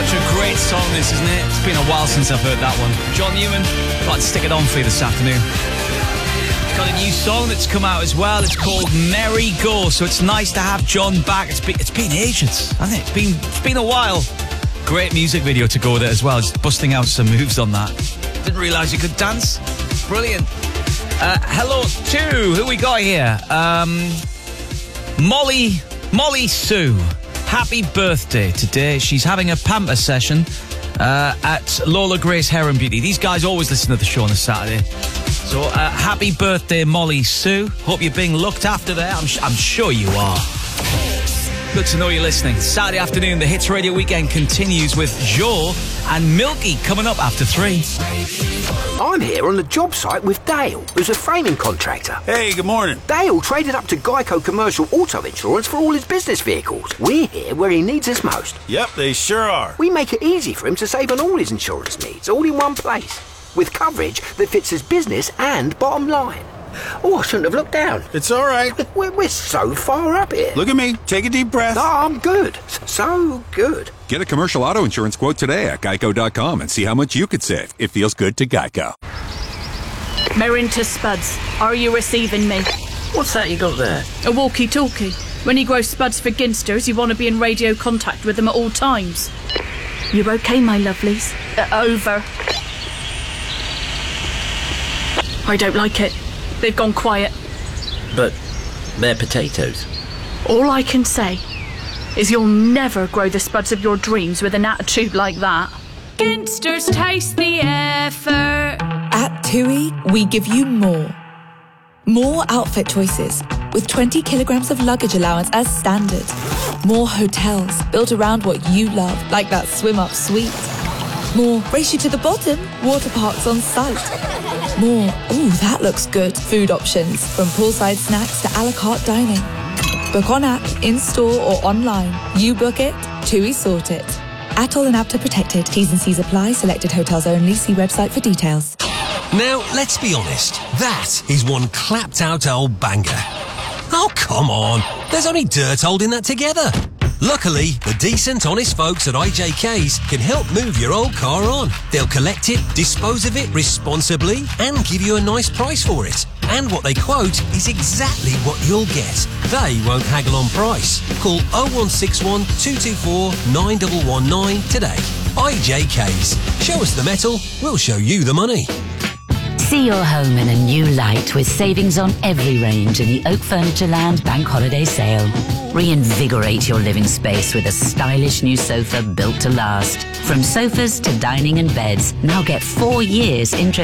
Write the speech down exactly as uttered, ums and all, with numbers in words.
Such a great song, this, isn't it? It's been a while since I've heard that one. John Newman, I'd like to stick it on for you this afternoon. It's got a new song that's come out as well. It's called Merry Go, so it's nice to have John back. It's been, it's been ages, hasn't it? It's been, it's been a while. Great music video to go with it as well. Just busting out some moves on that. Didn't realise you could dance. Brilliant. Uh, hello to who we got here. Um, Molly, Molly Sue. Happy birthday today. She's having a pamper session uh, at Lola Grace Hair and Beauty. These guys always listen to the show on a Saturday. So uh, happy birthday, Molly Sue. Hope you're being looked after there. I'm, sh- I'm sure you are. Good to know you're listening. Saturday afternoon, the Hits Radio Weekend continues with Joe and Milky coming up after three. I'm here on the job site with Dale, who's a framing contractor. Hey, good morning. Dale traded up to Geico Commercial Auto Insurance for all his business vehicles. We're here where he needs us most. Yep, they sure are. We make it easy for him to save on all his insurance needs, all in one place, with coverage that fits his business and bottom line. Oh, I shouldn't have looked down. It's all right. We're, we're so far up here. Look at me. Take a deep breath. No, I'm good. So good. Get a commercial auto insurance quote today at geico dot com and see how much you could save. It feels good to Geico. Merinta Spuds, are you receiving me? What's that you got there? A walkie-talkie. When you grow spuds for ginsters, you want to be in radio contact with them at all times. You okay, my lovelies? Uh, over. I don't like it. They've gone quiet. But they're potatoes. All I can say is you'll never grow the spuds of your dreams with an attitude like that. Ginsters taste the effort. At TUI, we give you more. More outfit choices, with twenty kilograms of luggage allowance as standard. More hotels built around what you love, like that swim-up suite. More race you to the bottom, water parks on site. More, ooh, that looks good, food options, from poolside snacks to a la carte dining. Book on app, in-store or online. You book it, TUI sort it. Atoll and APTA protected. T's and C's apply. Selected hotels only. See website for details. Now, let's be honest. That is one clapped-out old banger. Oh, come on. There's only dirt holding that together. Luckily, the decent, honest folks at I J K's can help move your old car on. They'll collect it, dispose of it responsibly, and give you a nice price for it. And what they quote is exactly what you'll get. They won't haggle on price. Call oh one six one, two two four, nine one one nine today. I J K's. Show us the metal, we'll show you the money. See your home in a new light with savings on every range in the Oak Furniture Land Bank Holiday Sale. Reinvigorate your living space with a stylish new sofa built to last. From sofas to dining and beds, now get four years interest